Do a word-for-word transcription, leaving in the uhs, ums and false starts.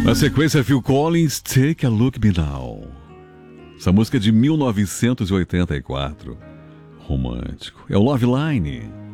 Na sequência, Phil Collins, Take a Look Me Now. Essa música é de mil novecentos e oitenta e quatro. Romântico. É o Love Line.